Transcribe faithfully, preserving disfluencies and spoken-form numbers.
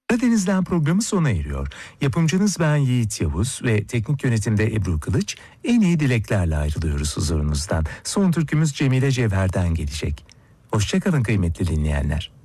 Karadeniz'den programı sona eriyor. Yapımcınız ben Yiğit Yavuz ve teknik yönetimde Ebru Kılıç. En iyi dileklerle ayrılıyoruz huzurunuzdan. Son türkümüz Cemile Cevher'den gelecek. Hoşçakalın kıymetli dinleyenler.